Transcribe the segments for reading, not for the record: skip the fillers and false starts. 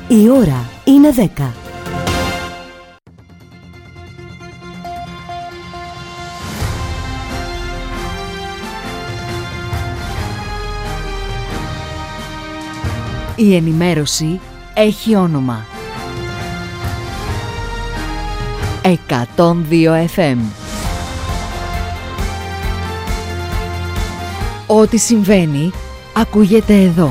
Η ώρα είναι 10. Η ενημέρωση έχει όνομα. 102 FM. Ό,τι συμβαίνει, ακούγεται εδώ.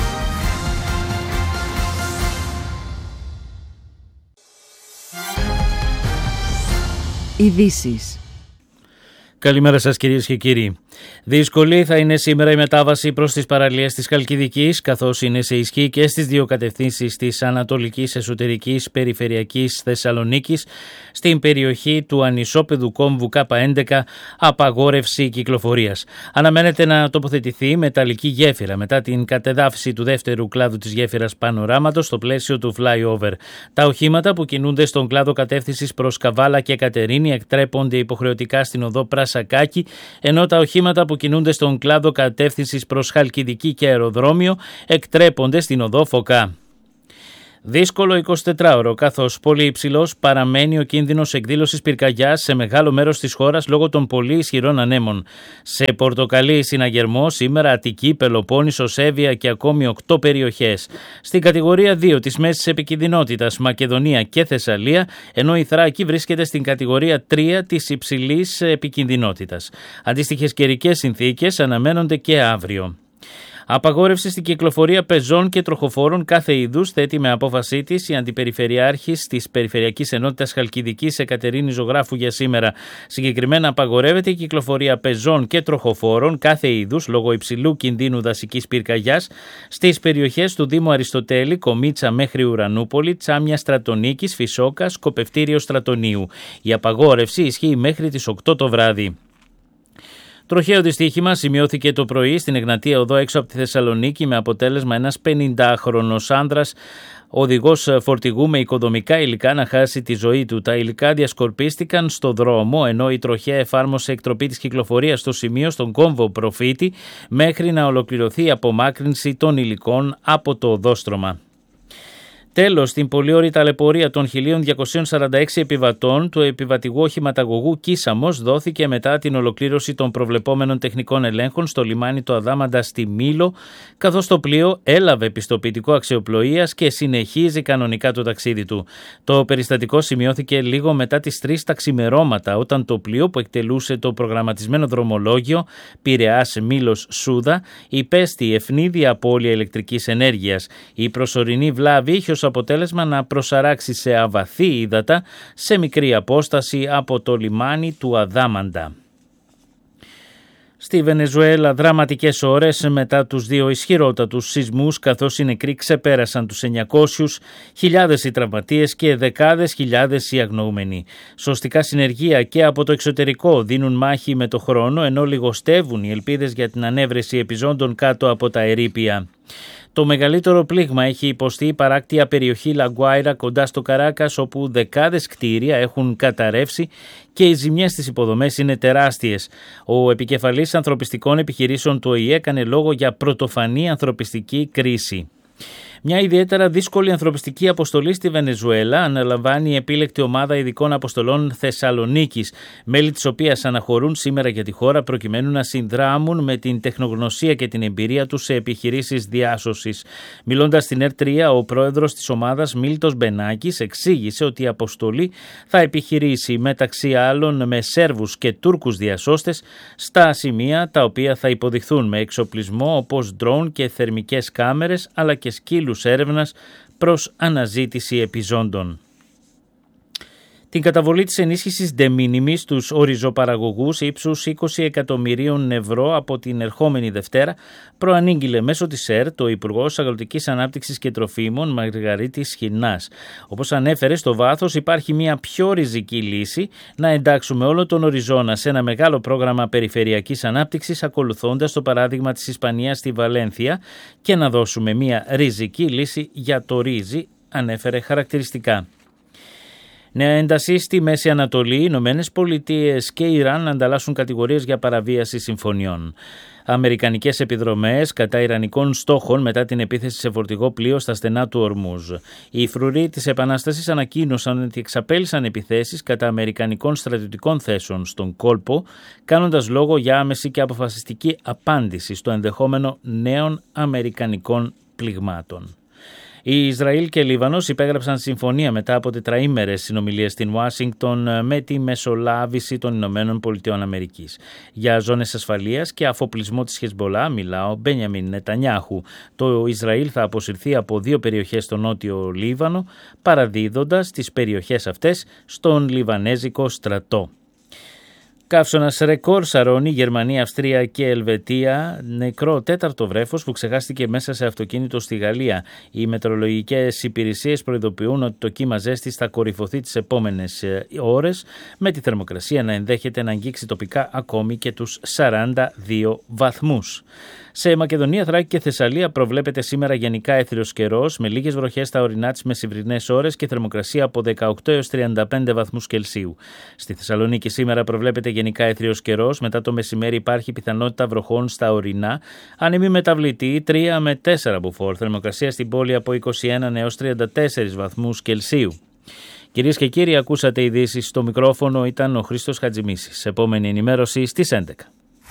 Ειδήσεις. Καλημέρα σας κυρίες και κύριοι. Δύσκολη θα είναι σήμερα η μετάβαση προς τις παραλίες της Χαλκιδικής, καθώς είναι σε ισχύ και στις δύο κατευθύνσεις της Ανατολικής Εσωτερικής Περιφερειακής Θεσσαλονίκης, στην περιοχή του ανισόπεδου κόμβου K11, απαγόρευση κυκλοφορίας. Αναμένεται να τοποθετηθεί μεταλλική γέφυρα μετά την κατεδάφιση του δεύτερου κλάδου της γέφυρας Πανοράματος στο πλαίσιο του flyover. Τα οχήματα που κινούνται στον κλάδο κατεύθυνσης προς Καβάλα και Κατερίνη εκτρέπονται υποχρεωτικά στην οδό Πρασακάκη, ενώ τα οχήματα που κινούνται στον κλάδο κατεύθυνσης προς Χαλκιδική και αεροδρόμιο εκτρέπονται στην οδό Φωκά. Δύσκολο 24ωρο, καθώς πολύ υψηλός παραμένει ο κίνδυνος εκδήλωσης πυρκαγιάς σε μεγάλο μέρος της χώρας λόγω των πολύ ισχυρών ανέμων. Σε πορτοκαλί συναγερμό σήμερα Αττική, Πελοπόννησος, Εύβοια και ακόμη 8 περιοχές. Στην κατηγορία 2 της μέσης επικινδυνότητας Μακεδονία και Θεσσαλία, ενώ η Θράκη βρίσκεται στην κατηγορία 3 της υψηλής επικινδυνότητας. Αντίστοιχες καιρικές συνθήκες αναμένονται και αύριο. Απαγόρευση στην κυκλοφορία πεζών και τροχοφόρων κάθε είδους, θέτει με απόφασή της η Αντιπεριφερειάρχης της Περιφερειακής Ενότητας Χαλκιδικής Εκατερίνη Ζωγράφου για σήμερα. Συγκεκριμένα απαγορεύεται η κυκλοφορία πεζών και τροχοφόρων κάθε είδους λόγω υψηλού κινδύνου δασικής πυρκαγιάς στις περιοχές του Δήμου Αριστοτέλη, Κομίτσα μέχρι Ουρανούπολη, Τσάμια Στρατονίκης, Φυσόκα, Σκοπευτήριο Στρατονίου. Η απαγόρευση ισχύει μέχρι τις 8 το βράδυ. Τροχαίο δυστύχημα σημειώθηκε το πρωί στην Εγνατία Οδό έξω από τη Θεσσαλονίκη με αποτέλεσμα ένας 50χρονος άνδρας οδηγός φορτηγού με οικοδομικά υλικά να χάσει τη ζωή του. Τα υλικά διασκορπίστηκαν στο δρόμο, ενώ η τροχέα εφάρμοσε εκτροπή της κυκλοφορίας στο σημείο στον κόμβο Προφήτη μέχρι να ολοκληρωθεί η απομάκρυνση των υλικών από το οδόστρωμα. Τέλος, στην πολύωρη ταλαιπωρία των 1.246 επιβατών του επιβατηγού οχηματαγωγού Κίσαμος δόθηκε μετά την ολοκλήρωση των προβλεπόμενων τεχνικών ελέγχων στο λιμάνι του Αδάμαντα στη Μήλο, καθώς το πλοίο έλαβε πιστοποιητικό αξιοπλοείας και συνεχίζει κανονικά το ταξίδι του. Το περιστατικό σημειώθηκε λίγο μετά τις 3 τα ξημερώματα, όταν το πλοίο που εκτελούσε το προγραμματισμένο δρομολόγιο Πειραιάς Μήλος Σούδα υπέστη ευνίδια απώλεια ηλεκτρικής ενέργειας. Η προσωρινή βλάβη είχε ως αποτέλεσμα να προσαράξει σε αβαθή ύδατα σε μικρή απόσταση από το λιμάνι του Αδάμαντα. Στη Βενεζουέλα δραματικές ώρες μετά τους 2 ισχυρότατους σεισμούς, καθώς οι νεκροί ξεπέρασαν τους 900, χιλιάδες οι τραυματίες και δεκάδες χιλιάδες οι αγνοούμενοι. Σωστικά συνεργεία και από το εξωτερικό δίνουν μάχη με το χρόνο, ενώ λιγοστεύουν οι ελπίδες για την ανέβρεση επιζώντων κάτω από τα ερείπια. Το μεγαλύτερο πλήγμα έχει υποστεί η παράκτια περιοχή Λαγκουάιρα κοντά στο Καράκας, όπου δεκάδες κτίρια έχουν καταρρεύσει και οι ζημιές στις υποδομές είναι τεράστιες. Ο επικεφαλής ανθρωπιστικών επιχειρήσεων του ΟΗΕ έκανε λόγο για πρωτοφανή ανθρωπιστική κρίση. Μια ιδιαίτερα δύσκολη ανθρωπιστική αποστολή στη Βενεζουέλα αναλαμβάνει η επίλεκτη ομάδα ειδικών αποστολών Θεσσαλονίκης, μέλη της οποίας αναχωρούν σήμερα για τη χώρα προκειμένου να συνδράμουν με την τεχνογνωσία και την εμπειρία τους σε επιχειρήσεις διάσωσης. Μιλώντας στην ΕΡΤ3, ο πρόεδρος της ομάδας Μίλτος Μπενάκης εξήγησε ότι η αποστολή θα επιχειρήσει μεταξύ άλλων με Σέρβους και Τούρκους διασώστες στα σημεία τα οποία θα υποδειχθούν με εξοπλισμό όπως ντρόουν και θερμικές κάμερες, αλλά και σκύλους έρευνας προς αναζήτηση επιζώντων. Την καταβολή της ενίσχυσης de minimis στους οριζοπαραγωγούς ύψους 20 εκατομμυρίων ευρώ από την ερχόμενη Δευτέρα προανήγγειλε μέσω της ΕΡΤ ο Υπουργός Αγροτικής Ανάπτυξης και Τροφίμων Μαργαρίτης Χινάς. Όπως ανέφερε, στο βάθος υπάρχει μια πιο ριζική λύση να εντάξουμε όλο τον οριζόνα σε ένα μεγάλο πρόγραμμα περιφερειακής ανάπτυξης, ακολουθώντας το παράδειγμα της Ισπανίας στη Βαλένθια, και να δώσουμε μια ριζική λύση για το ρύζι, ανέφερε χαρακτηριστικά. Νέα ένταση στη Μέση Ανατολή, οι Ηνωμένες Πολιτείες και Ιράν ανταλλάσσουν κατηγορίες για παραβίαση συμφωνιών. Αμερικανικές επιδρομές κατά ιρανικών στόχων μετά την επίθεση σε φορτηγό πλοίο στα στενά του Ορμούζ. Οι φρουροί της Επανάστασης ανακοίνωσαν ότι εξαπέλυσαν επιθέσεις κατά αμερικανικών στρατιωτικών θέσεων στον κόλπο, κάνοντας λόγο για άμεση και αποφασιστική απάντηση στο ενδεχόμενο νέων αμερικανικών πληγμάτων. Οι Ισραήλ και Λίβανος υπέγραψαν συμφωνία μετά από τετραήμερες συνομιλίες στην Ουάσιγκτον με τη μεσολάβηση των Ηνωμένων Πολιτειών Αμερικής. Για ζώνες ασφαλείας και αφοπλισμό της Χεσμπολά μιλά ο Μπένιαμιν Νετανιάχου. Το Ισραήλ θα αποσυρθεί από 2 περιοχές στο νότιο Λίβανο, παραδίδοντας τις περιοχές αυτές στον Λιβανέζικο στρατό. Καύσωνας ρεκόρ σαρώνει Γερμανία, Αυστρία και Ελβετία, νεκρό 4ο βρέφος που ξεχάστηκε μέσα σε αυτοκίνητο στη Γαλλία. Οι μετεωρολογικές υπηρεσίες προειδοποιούν ότι το κύμα ζέστης θα κορυφωθεί τις επόμενες ώρες, με τη θερμοκρασία να ενδέχεται να αγγίξει τοπικά ακόμη και τους 42 βαθμούς. Σε Μακεδονία, Θράκη και Θεσσαλία προβλέπεται σήμερα γενικά έθριος καιρός, με λίγες βροχές στα ορεινά τις μεσημβρινές ώρες και θερμοκρασία από 18 έως 35 βαθμούς Κελσίου. Στη Θεσσαλονίκη σήμερα προβλέπεται γενικά έθριος καιρός, μετά το μεσημέρι υπάρχει πιθανότητα βροχών στα ορεινά, άνεμη μεταβλητή 3 με 4 μποφόρ, θερμοκρασία στην πόλη από 21 έως 34 βαθμούς Κελσίου. Κυρίες και κύριοι, ακούσατε ειδήσεις. Στο μικρόφωνο ήταν ο Χρήστος Χατζημίσης. Επόμενη ενημέρωση στις 11.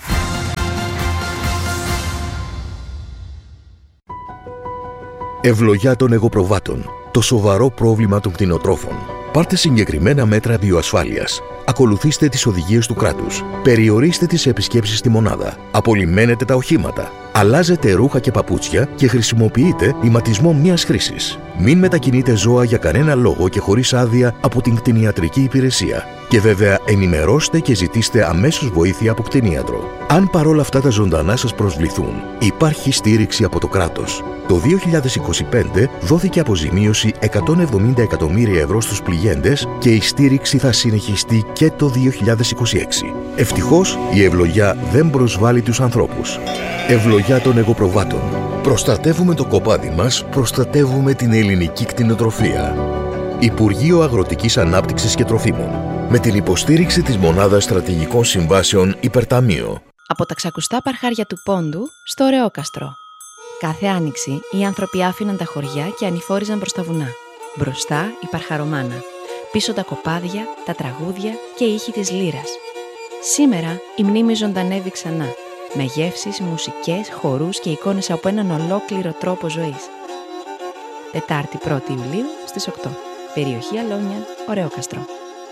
Ευλογιά των εγωπροβάτων. Το σοβαρό πρόβλημα των κτηνοτρόφων. Πάρτε συγκεκριμένα μέτρα βιοασφάλειας. Ακολουθήστε τις οδηγίες του κράτους. Περιορίστε τις επισκέψεις στη μονάδα. Απολυμμένετε τα οχήματα. Αλλάζετε ρούχα και παπούτσια και χρησιμοποιείτε ηματισμό μίας χρήσης. Μην μετακινείτε ζώα για κανένα λόγο και χωρίς άδεια από την κτηνιατρική υπηρεσία. Και βέβαια ενημερώστε και ζητήστε αμέσως βοήθεια από κτηνίατρο. Αν παρόλα αυτά τα ζωντανά σας προσβληθούν, υπάρχει στήριξη από το κράτος. Το 2025 δόθηκε αποζημίωση 170 εκατομμύρια ευρώ στους πληγέντες και η στήριξη θα συνεχιστεί και το 2026. Ευτυχώς η ευλογιά δεν προσβάλλει τους ανθρώπους. Ευλογιά των εγωπροβάτων. Προστατεύουμε το κοπάδι μας, προστατεύουμε την ελληνική κτηνοτροφία. Υπουργείο Αγροτικής Ανάπτυξης και Τροφίμων. Με την υποστήριξη της Μονάδας Στρατηγικών Συμβάσεων Υπερταμείο. Από τα ξακουστά παρχάρια του Πόντου στο Ρεόκαστρο. Κάθε άνοιξη οι άνθρωποι άφηναν τα χωριά και ανηφόριζαν προς τα βουνά. Μπροστά η Παρχαρομάνα. Πίσω τα κοπάδια, τα τραγούδια και οι ήχοι της λύρας. Σήμερα η μνήμη ζωντανεύει ξανά. Με γεύσεις, μουσικές, χορούς και εικόνες από έναν ολόκληρο τρόπο ζωής. Τετάρτη 1η Ιουλίου στις 8. Περιοχή Αλόνια, Ρεόκαστρο.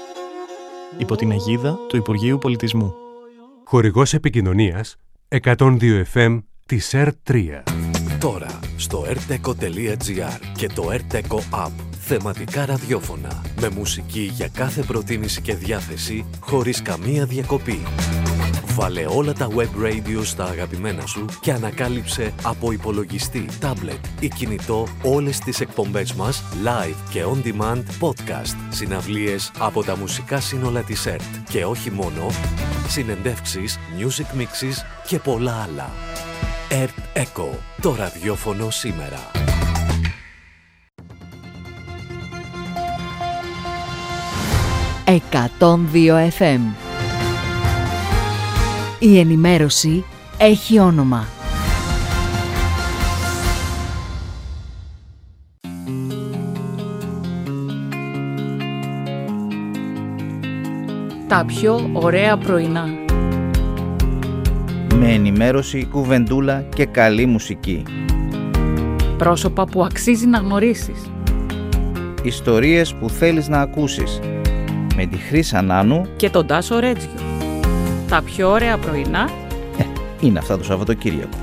Υπό την αιγίδα του Υπουργείου Πολιτισμού. Χορηγός επικοινωνίας 102 FM της ΕΡΤ3. Τώρα στο rteco.gr και το rteco app. Θεματικά ραδιόφωνα με μουσική για κάθε προτίμηση και διάθεση χωρίς καμία διακοπή. Βάλε όλα τα web radio στα αγαπημένα σου και ανακάλυψε από υπολογιστή, tablet ή κινητό όλες τις εκπομπές μας live και on demand podcast, συναυλίες από τα μουσικά σύνολα της ΕΡΤ και όχι μόνο, συνεντεύξεις, music mixes και πολλά άλλα. ΕΡΤ Echo, το ραδιόφωνο σήμερα. «102 FM». Η ενημέρωση έχει όνομα. Τα πιο ωραία πρωινά. Με ενημέρωση, κουβεντούλα και καλή μουσική. Πρόσωπα που αξίζει να γνωρίσεις. Ιστορίες που θέλεις να ακούσεις. Με τη Χρύσα Νάνου και τον Τάσο Ρέτζιο. Τα πιο ωραία πρωινά είναι αυτά το Σαββατοκύριακο.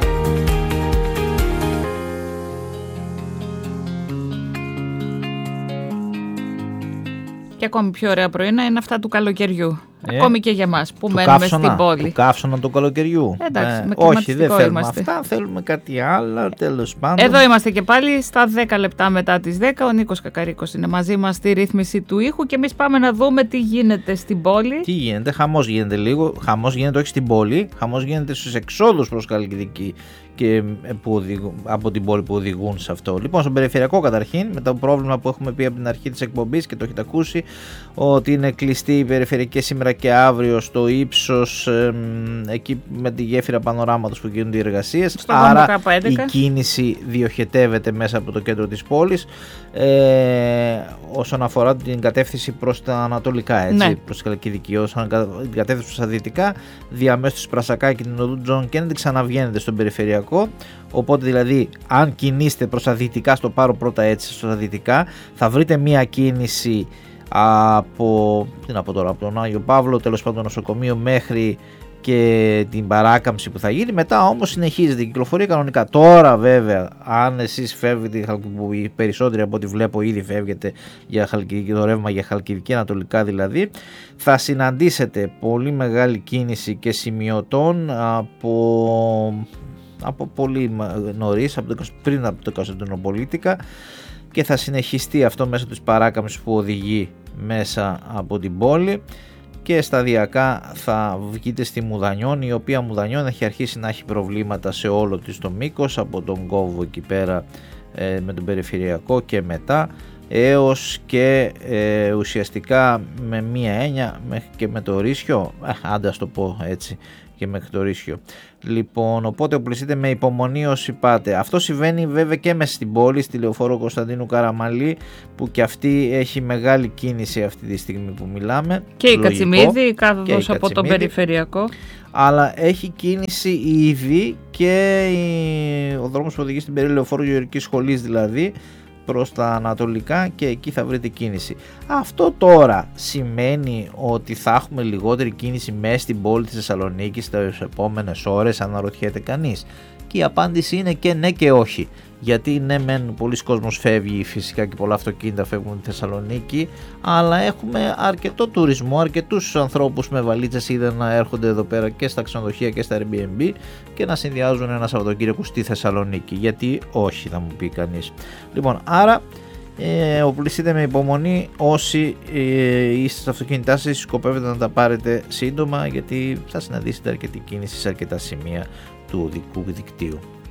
Και ακόμη πιο ωραία πρωινά είναι αυτά του καλοκαιριού. Ακόμη και για εμάς που μένουμε στην πόλη. Του καύσωνα του καλοκαιριού. Εντάξει, με όχι, δεν θέλουμε είμαστε. Αυτά, θέλουμε κάτι άλλο, τέλος πάντων. Εδώ είμαστε και πάλι στα 10 λεπτά μετά τις 10. Ο Νίκος Κακαρίκος είναι μαζί μας στη ρύθμιση του ήχου και εμείς πάμε να δούμε τι γίνεται στην πόλη. Τι γίνεται, χαμός γίνεται λίγο. Χαμός γίνεται όχι στην πόλη, χαμός γίνεται στους εξόδους προς Χαλκιδική και από την πόλη που οδηγούν σε αυτό. Λοιπόν, στον περιφερειακό καταρχήν, με το πρόβλημα που έχουμε πει από την αρχή της εκπομπής και το έχετε ακούσει, ότι είναι κλειστή η περιφερειακή σήμερα και αύριο στο ύψος, εκεί με τη γέφυρα πανοράματος που γίνονται οι εργασίες. Άρα η κίνηση διοχετεύεται μέσα από το κέντρο της πόλης, όσον αφορά την κατεύθυνση προς τα ανατολικά, έτσι, προς τη Χαλκιδική. Όσον την κατεύθυνση προς τα δυτικά, διαμέσου της Πρασακά και την οδού Τζον Κέννεντι ξαναβγαίνετε στον περιφερειακό. Οπότε δηλαδή, αν κινείστε προς τα δυτικά, στο πάρω πρώτα έτσι, προς τα δυτικά, θα βρείτε μία κίνηση από τον Άγιο Παύλο, τέλος πάντων νοσοκομείο, μέχρι και την παράκαμψη που θα γίνει. Μετά όμως συνεχίζεται η κυκλοφορία κανονικά. Τώρα βέβαια, αν εσείς φεύγετε, που οι περισσότεροι από ό,τι βλέπω ήδη φεύγετε για το ρεύμα για Χαλκιδική ανατολικά δηλαδή, θα συναντήσετε πολύ μεγάλη κίνηση και σημειωτών από πολύ νωρίς, πριν από το Κωνσταντινοπολίτικα, και θα συνεχιστεί αυτό μέσω της παράκαμψης που οδηγεί μέσα από την πόλη, και σταδιακά θα βγείτε στη Μουδανιών, η οποία Μουδανιών έχει αρχίσει να έχει προβλήματα σε όλο της το μήκος, από τον κόβο εκεί πέρα με τον περιφερειακό και μετά, έως και ουσιαστικά με μία έννοια και με το Ρήσιο, άντε ας το πω έτσι, και μέχρι το Ρήσιο. Λοιπόν, οπότε οπλιστείτε με υπομονή όσοι πάτε. Αυτό συμβαίνει βέβαια και μέσα στην πόλη, στη λεωφόρο Κωνσταντίνου Καραμαλή, που και αυτή έχει μεγάλη κίνηση αυτή τη στιγμή που μιλάμε. Και η Κατσιμίδη, κάθοδος από τον περιφερειακό. Αλλά έχει κίνηση ήδη και ο δρόμος που οδηγεί στην περί λεωφόρου Γεωργικής Σχολής, δηλαδή προς τα ανατολικά, και εκεί θα βρείτε κίνηση. Αυτό τώρα σημαίνει ότι θα έχουμε λιγότερη κίνηση μέσα στην πόλη της Θεσσαλονίκης στις επόμενες ώρες, αναρωτιέται κανείς? Και η απάντηση είναι και ναι και όχι. Γιατί ναι, μεν πολλοί κόσμος φεύγει φυσικά και πολλά αυτοκίνητα φεύγουν στη Θεσσαλονίκη, αλλά έχουμε αρκετό τουρισμό, αρκετούς ανθρώπους με βαλίτσες είδα να έρχονται εδώ πέρα και στα ξενοδοχεία και στα Airbnb και να συνδυάζουν ένα Σαββατοκύριακο στη Θεσσαλονίκη. Γιατί όχι, θα μου πει κανείς. Λοιπόν, άρα οπλιστείτε με υπομονή όσοι είστε στα αυτοκίνητά σας, σκοπεύετε να τα πάρετε σύντομα, γιατί θα συναντήσετε αρκετή κίνηση σε αρκετά σημεία του οδικού δικτύου.